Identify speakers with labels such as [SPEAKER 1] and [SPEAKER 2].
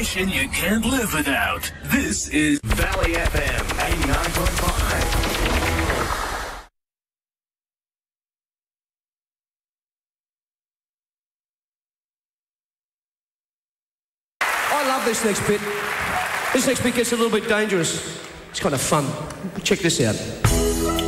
[SPEAKER 1] station you can't live without. This is Valley FM 89.5.
[SPEAKER 2] I love this next bit. This next bit gets a little bit dangerous. It's kind of fun. Check this out.